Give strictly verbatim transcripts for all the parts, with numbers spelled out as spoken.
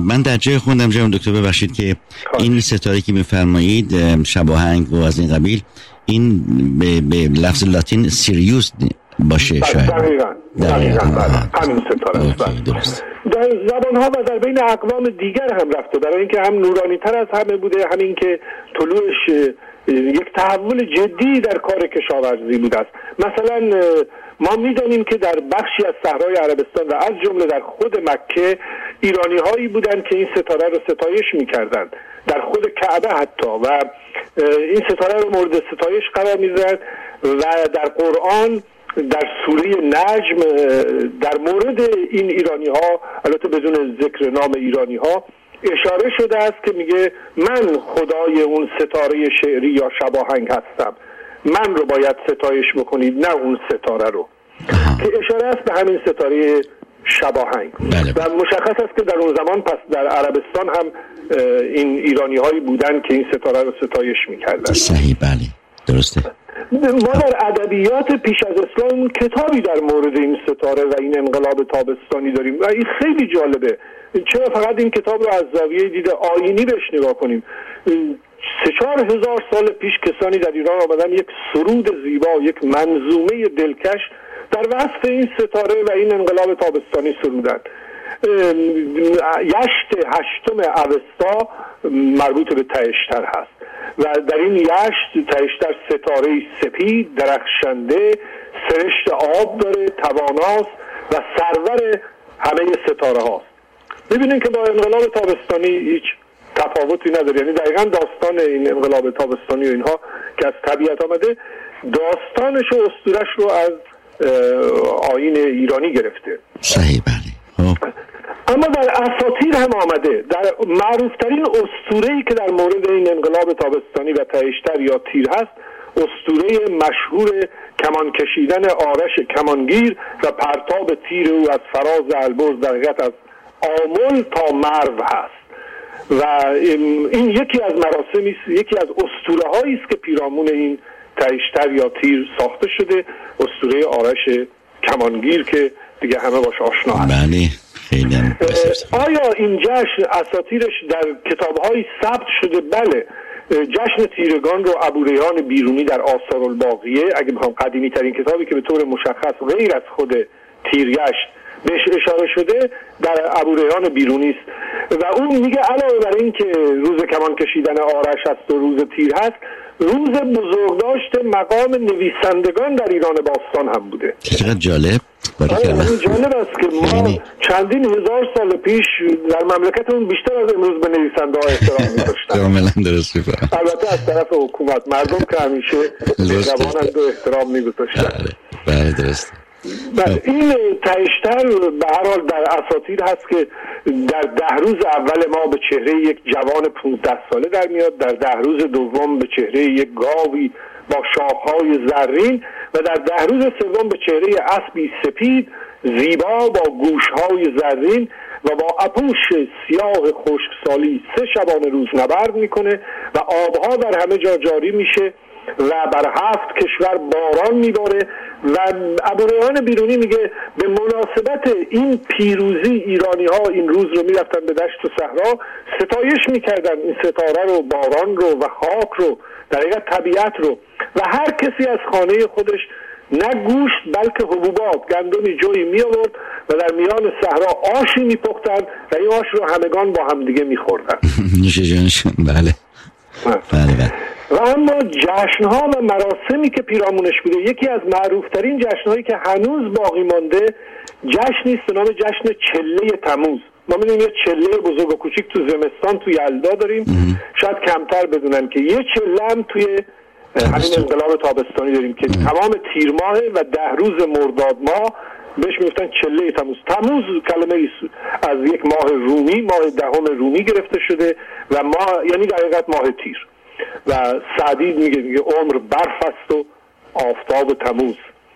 من در جای خوندم جناب دکتر ببخشید که این ستاره که میفرمایید شباهنگ و از این قبیل این به, به لفظ لاتین سیریوس باشه شاید. دقیقاً دقیقاً همین ستاره است. در زبان‌ها و در بین اقوام دیگر هم رفته، برای اینکه هم نورانی‌تر از همه بوده، همین که طلوعش یک تحول جدی در کار کشاورزی بوده است. مثلا ما می‌دانیم که در بخشی از صحرای عربستان و از جمله در خود مکه ایرانی‌هایی بودند که این ستاره رو ستایش می‌کردند، در خود کعبه حتی، و این ستاره رو مورد ستایش قرار می‌دادند و در قرآن در سوره نجم در مورد این ایرانی ها، البته بدون ذکر نام ایرانی ها، اشاره شده است که میگه من خدای اون ستاره شعری یا شباهنگ هستم، من رو باید ستایش بکنید نه اون ستاره رو. که اشاره است به همین ستاره شباهنگ. بله. و مشخص است که در اون زمان پس در عربستان هم این ایرانی هایی بودن که این ستاره رو ستایش میکردن. صحیح، بله درسته. ما در ادبیات پیش از اسلام کتابی در مورد این ستاره و این انقلاب تابستانی داریم و این خیلی جالبه. چرا فقط این کتاب رو از زاویه دید آیینی بهش نگاه کنیم؟ سه چهار هزار سال پیش کسانی در ایران آمدن یک سرود زیبا، یک منظومه دلکش در وصف این ستاره و این انقلاب تابستانی سرودن. یشت هشتم اوستا مربوط به تهشتر هست و در این یشت تهشتر ستاره سپید درخشنده سرشت آب داره، تواناست و سرور همه ستاره هاست. ببینید که با انقلاب تابستانی هیچ تفاوتی نداره، یعنی دقیقا داستان این انقلاب تابستانی و اینها که از طبیعت آمده داستانش و اسطورش رو از آیین ایرانی گرفته. صحیح، بله. اما در اساطیر هم آمده. در معروفترین اسطوره‌ای که در مورد این انقلاب تابستانی و تهشتر یا تیر هست، اسطوره مشهور کمان کشیدن آرش کمانگیر و پرتاب تیر او از فراز البرز در حقیقت از آمل تا مرو هست و این یکی از مراسمی است، یکی از اسطوره‌هایی است که پیرامون این تهشتر یا تیر ساخته شده، اسطوره آرش کمانگیر که دیگه همه باش آشنا هست. بله. آیا این جشن اساطیرش در کتاب‌های ثبت شده؟ بله. جشن تیرگان رو ابوریحان بیرونی در آثار الباقیه، اگه بخوام قدیمی ترین کتابی که به طور مشخص غیر از خود تیرگشت بهش اشاره شده، در ابوریحان بیرونی است و اون میگه علاوه بر این که روز کمان کشیدن آرش است و روز تیر هست، روز بزرگداشت مقام نویسندگان در ایران باستان هم بوده. چقدر جالب. آره این جالب است که ما چندین هزار سال پیش در مملکتمون بیشتر از امروز به نویسنده ها احترام می‌ذاشتن. کاملا درست می‌فهمم. البته از طرف حکومت، مردم که همیشه زبانند و احترام می‌گذاشتن. بله درست. این تهشتر به هر حال در اساطیر هست که در ده روز اول ما به چهره یک جوان پانزده ساله در میاد، در ده روز دوم به چهره یک گاوی با شاخهای زرین و در ده روز سوم به چهره اسبی سپید زیبا با گوشهای زرین و با اپوش سیاه خشکسالی سه شبانه روز نبرد میکنه و آبها در همه جا جاری میشه و بر هفت کشور باران میباره و ابوریحان بیرونی میگه به مناسبت این پیروزی ایرانی ها این روز رو میرفتن به دشت و صحرا ستایش میکردن این ستاره رو، باران رو و خاک رو، در حقیقت طبیعت رو، و هر کسی از خانه خودش نه گوشت بلکه حبوبات گندمی جوی می آورد و در میان صحرا آشی می پختن و این آش رو همگان با هم دیگه می خوردن. نوش جانشون. بله بله بله. و اما جشنها و مراسمی که پیرامونش بوده، یکی از معروفترین جشنهایی که هنوز باقی مانده جشنی است به نام جشن چله تموز. ما می‌دونیم یه چله بزرگ و کوچیک تو زمستان توی یلدا داریم، شاید کمتر بدونن که یه چله هم توی همین انقلاب تابستانی داریم که تمام تیر ماه و ده روز مرداد ماه بهش میگفتن چله تموز. تموز کلمه از یک ماه رومی، ماه دهم رومی گرفته شده و ماه یعنی در حقیقت ماه تیر و سعدی میگه میگه عمر برف است و آفتاب تموز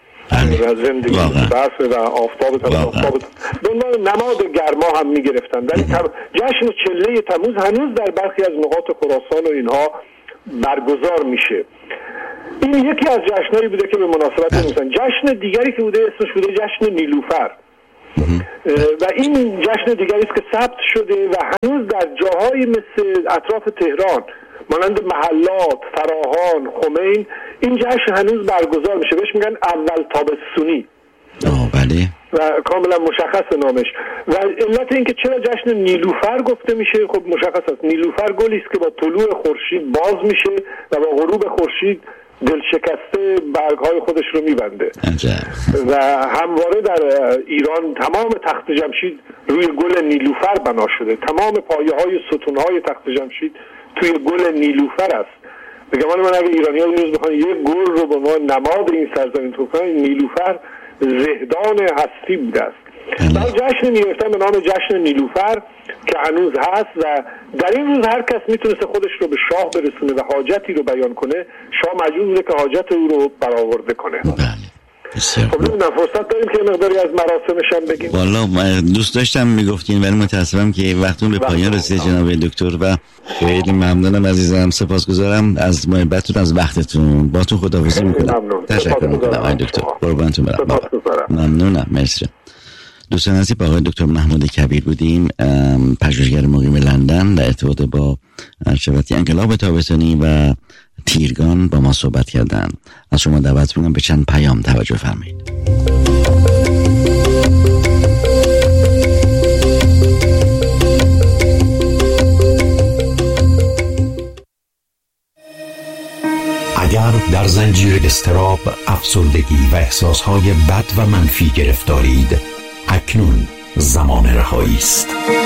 و زندگی برف و آفتاب تموز. آفتاب به عنوان نماد گرما هم میگرفتن. در جشن چله تموز هنوز در برخی از نقاط خراسان و اینها برگزار میشه. این یکی از جشنایی بوده که به مناسبت می‌گفتن. جشن دیگری که بوده اسمش بوده جشن نیلوفر. و این جشن دیگری است که ثبت شده و هنوز در جاهای مثل اطراف تهران مانند محلات، فراهان، خمین این جشن هنوز برگزار میشه. بهش میگن اول تابستونی. آه بله. و کاملا مشخص نامش. و علت این که چرا جشن نیلوفر گفته میشه خب مشخص است. نیلوفر گلی است که با طلوع خورشید باز میشه و با غروب خورشید دل شکسته برگهای خودش رو میبنده. و همواره در ایران تمام تخت جمشید روی گل نیلوفر بنا شده. تمام پایه های ستون های تخت جمشید توی گل نیلوفر است. بگمان من اگه ایرانی ها روز بخوان یک گل رو به ما نماد این سرزمین توفن، نیلوفر زهدان هستی بوده است. بعد جشن میگفتن به نام جشن نیلوفر که هنوز هست و در این روز هر کس میتونسته خودش رو به شاه برسونه و حاجتی رو بیان کنه. شاه مجبور بوده که حاجت او رو برآورده کنه. خب نمیدونم فرصت داریم که مقداری از مراسمش هم بگیم. والا دوست داشتم میگفتین ولی متاسفم که وقتون به پایان رسیده جناب دکتر و خیلی ممنونم عزیزم. سپاسگزارم از محبتتون، از وقتتون. باهاتون خداحافظی میکنم. تشکر میکنم آقای دکتر. قربانتون برم. ممنونم. مرسی. دوستان عزیز با آقای دکتر محمود کبیر بودیم، پژوهشگر مقیم لندن در ارتباط با شبکه انقلاب تابستانی و تیرگان با ما صحبت کردن. از شما دعوت می‌کنم به چند پیام توجه فرمایید. اگر در زنجیر اضطراب، افسردگی و احساسهای بد و منفی گرفتارید، اکنون زمان رهایی است.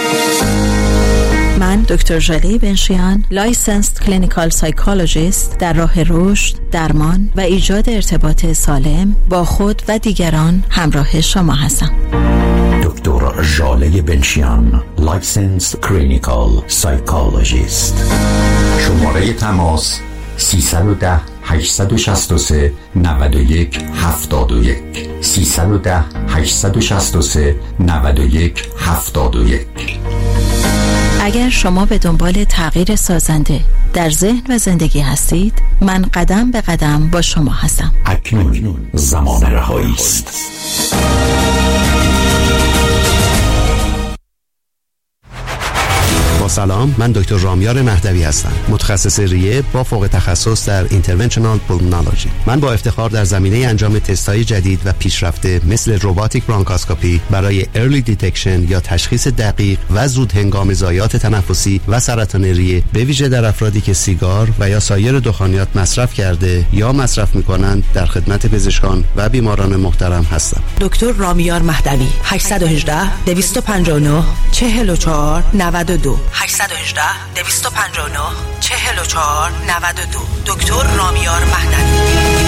من دکتر ژاله بنشیان، لایسنسد کلینیکال سایکولوژیست، در راه رشد، درمان و ایجاد ارتباط سالم با خود و دیگران همراه شما هستم. دکتر ژاله بنشیان، لایسنسد کلینیکال سایکولوژیست. شماره تماس سیصد و ده هشتصد و شصت و سه نود و یک هفتاد و یک سیصد و ده هشتصد و شصت و سه نود و یک هفتاد و یک. اگر شما به دنبال تغییر سازنده در ذهن و زندگی هستید، من قدم به قدم با شما هستم. اکنون زمان رهایی است. با سلام، من دکتر رامیار مهدوی هستم، متخصص ریه با فوق تخصص در اینترونشنال پولمونولوژی. من با افتخار در زمینه انجام تست‌های جدید و پیشرفته مثل روباتیک برانکاسکوپی برای ارلی دیتکشن یا تشخیص دقیق و زود هنگام ضایعات تنفسی و سرطان ریه، به ویژه در افرادی که سیگار و یا سایر دخانیات مصرف کرده یا مصرف می‌کنند، در خدمت پزشکان و بیماران محترم هستم. دکتر رامیار مهدوی، هشت یک هشت دویست و پنجاه و نه چهل و چهار نود و دو هشت یک هشت دویست و پنجاه و نه چهل و چهار نود و دو. دکتر رامیار مهدوی.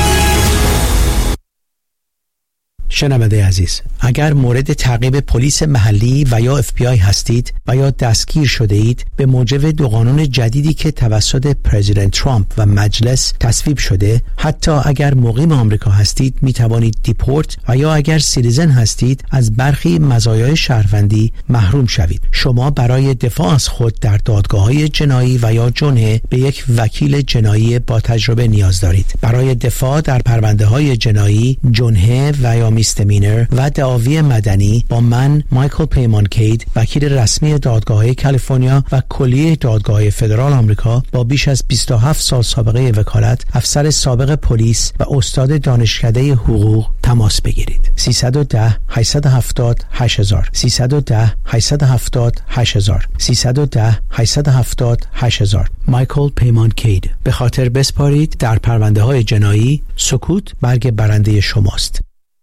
شنونده عزیز، اگر مورد تعقیب پلیس محلی و یا اف بی آی هستید و یا دستگیر شده اید به موجب دو قانون جدیدی که توسط پرزیدنت ترامپ و مجلس تصویب شده، حتی اگر مقیم آمریکا هستید می توانید دیپورت و یا اگر سیتیزن هستید از برخی مزایای شهروندی محروم شوید. شما برای دفاع از خود در دادگاه‌های جنایی و یا جنحه به یک وکیل جنایی با تجربه نیاز دارید. برای دفاع در پرونده‌های جنایی، جنحه و یا میستمینر و دعاوی مدنی با من مایکل پیمانکید، وکیل رسمی دادگاه‌های کالیفرنیا و کلیه دادگاه‌های فدرال آمریکا با بیش از بیست و هفت سال سابقه وکالت، افسر سابق پلیس و استاد دانشکده حقوق تماس بگیرید. سیصد و ده هشتصد و هفتاد هشت هزار سیصد و ده هشتصد و هفتاد هشت هزار سیصد و ده هشتصد و هفتاد هشت هزار. مایکل پیمانکید. به خاطر بسپارید در پرونده‌های جنایی، سکوت برگ برنده شماست.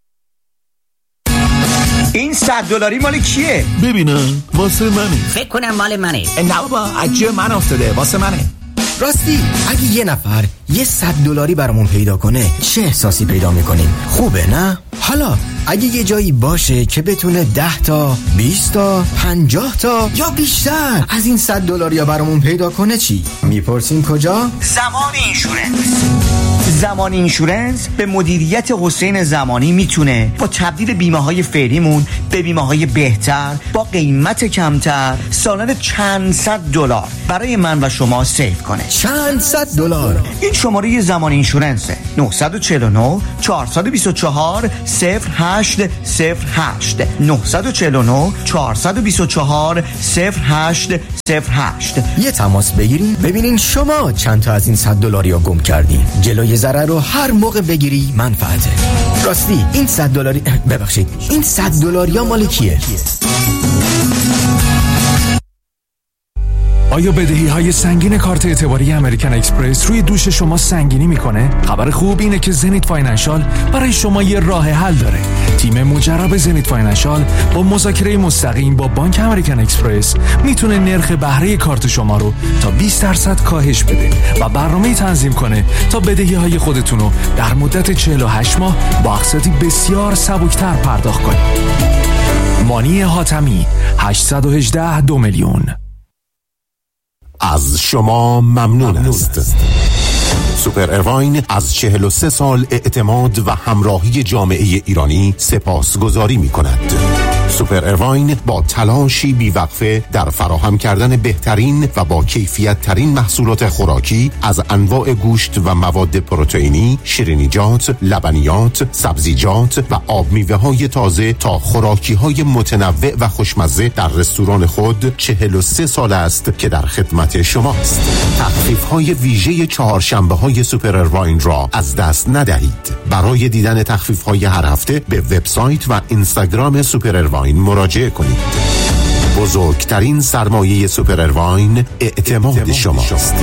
این صد دلاری مال کیه؟ ببینم، واسه منه. فکر کنم مال منه. نه بابا، از جیب من افتاده، واسه منه. راستی اگه یه نفر یه صد دلاری برامون پیدا کنه چه احساسی پیدا میکنیم؟ خوبه نه؟ حالا اگه یه جایی باشه که بتونه ده تا بیست تا پنجاه تا یا بیشتر از این صد دلاری برامون پیدا کنه چی؟ میپرسیم کجا؟ زمان اینشورنس. زمان اینشورنس به مدیریت حسین زمانی میتونه با تبدیل بیمه های فعلیمون به بیمه های بهتر با قیمت کمتر سالانه چند صد دلار برای من و شما سیو کنه. چند صد دلار. این شماره زمان اینشورنسه. نه چهار نه چهار دو چهار صفر هشت صفر هشت نه چهار نه چهار دو چهار صفر هشت صفر هشت. یه تماس بگیرین ببینین شما چند تا از این صد دلاری ها گم کردین. جلوی ضرر رو هر موقع بگیری منفعته. راستی این صد دلاری ببخشید این صد دلاری ها مال کیه؟ آیا بدهی های سنگین کارت اعتباری امریکن اکسپرس روی دوش شما سنگینی میکنه؟ خبر خوب اینه که زنیت فاینانشال برای شما یه راه حل داره. تیم مجرب زنیت فاینانشال با مذاکره مستقیم با بانک امریکن اکسپرس میتونه نرخ بهره کارت شما رو تا بیست درصد کاهش بده و برنامه‌ای تنظیم کنه تا بدهی های خودتون رو در مدت چهل و هشت ماه با اقساطی بسیار سبکتر پرداخت کنید. مانی حاتمی هشت یک هشت دو میلیون. از شما ممنون است. سوپر اروین از چهل و سه سال اعتماد و همراهی جامعه ایرانی سپاسگزاری می کند. سوپر اروین با تلاشی بیوقفه در فراهم کردن بهترین و با کیفیت ترین محصولات خوراکی از انواع گوشت و مواد پروتئینی، شیرینیجات، لبنیات، سبزیجات و آب میوه های تازه تا خوراکی های متنوع و خوشمزه در رستوران خود چهل و سه سال است که در خدمت شماست. تخفیف های ویژه چهارشنبه های سوپر اروین را از دست ندهید. برای دیدن تخفیف های هر هفته به وبسایت و اینستاگرام سوپر اروین مراجعه کنید. بزرگترین سرمایه سوپر اروین اعتماد شماست.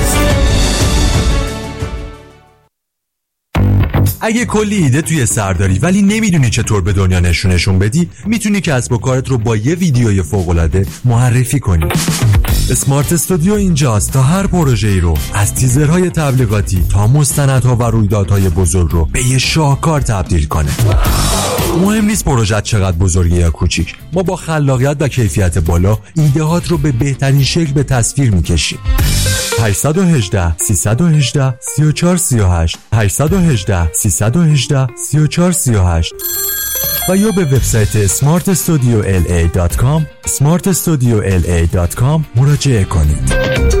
اگه کلی ایده توی سر داری ولی نمیدونی چطور به دنیا نشونشون بدی، میتونی کسب و کارت رو با یه ویدیوی فوق‌العاده معرفی کنی. اسمارت استودیو اینجاست تا هر پروژه‌ای رو از تیزرهای تبلیغاتی تا مستندها و رویدادهای بزرگ رو به یه شاهکار تبدیل کنه. مهم نیست پروژه چقدر بزرگه یا کوچیک، ما با خلاقیت و کیفیت بالا ایده‌هات رو به بهترین شکل به تصویر میکشیم. هشت یک هشت سه یک هشت سه چهار سه هشت هشت یک هشت سه یک هشت سه چهار سه هشت و یا به وبسایت اسمارت استودیو ال ای دات کام اسمارت استودیو ال ای دات کام مراجعه کنید.